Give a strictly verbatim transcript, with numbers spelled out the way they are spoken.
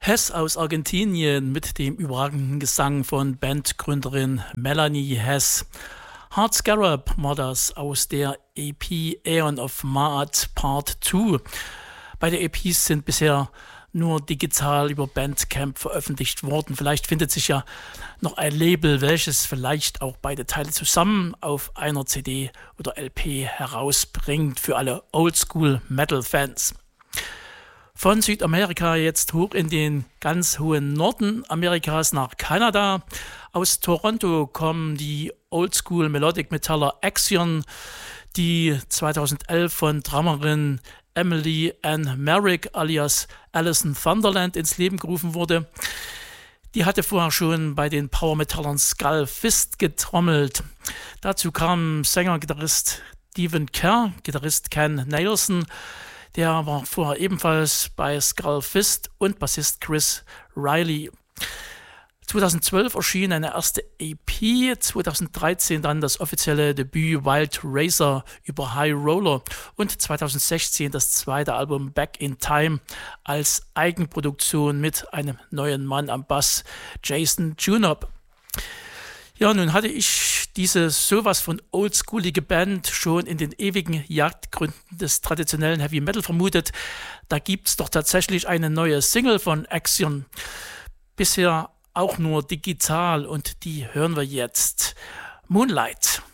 Hess aus Argentinien mit dem überragenden Gesang von Bandgründerin Melanie Hess. Hard Scarab war das aus der E P Aeon of Maat Part zwei. Beide E Ps sind bisher nur digital über Bandcamp veröffentlicht worden. Vielleicht findet sich ja noch ein Label, welches vielleicht auch beide Teile zusammen auf einer C D oder L P herausbringt für alle Oldschool-Metal-Fans. Von Südamerika jetzt hoch in den ganz hohen Norden Amerikas nach Kanada. Aus Toronto kommen die Oldschool Melodic Metaller Axion, die zweitausendelf von Drummerin Emily Ann Merrick alias Alison Thunderland ins Leben gerufen wurde. Die hatte vorher schon bei den Power-Metallern Skull Fist getrommelt. Dazu kam Sänger-Gitarrist Stephen Kerr, Gitarrist Ken Nelson, der war vorher ebenfalls bei Skull Fist, und Bassist Chris Riley. zweitausendzwölf erschien eine erste E P, zweitausenddreizehn dann das offizielle Debüt Wild Razor über High Roller und zweitausendsechzehn das zweite Album Back in Time als Eigenproduktion mit einem neuen Mann am Bass, Jason Junop. Ja, nun hatte ich diese sowas von oldschoolige Band schon in den ewigen Jagdgründen des traditionellen Heavy Metal vermutet. Da gibt es doch tatsächlich eine neue Single von Axion. Bisher auch nur digital, und die hören wir jetzt. Moonlight.